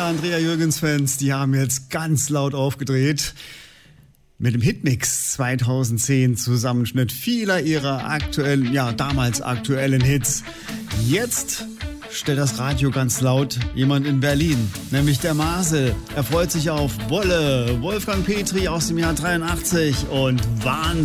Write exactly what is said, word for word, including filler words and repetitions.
Andrea Jürgens-Fans, die haben jetzt ganz laut aufgedreht. Mit dem Hitmix zweitausendzehn Zusammenschnitt vieler ihrer aktuellen, ja damals aktuellen Hits. Jetzt stellt das Radio ganz laut jemand in Berlin, nämlich der Marcel. Er freut sich auf Wolle, Wolfgang Petri aus dem Jahr dreiundachtzig und Wahnsinn.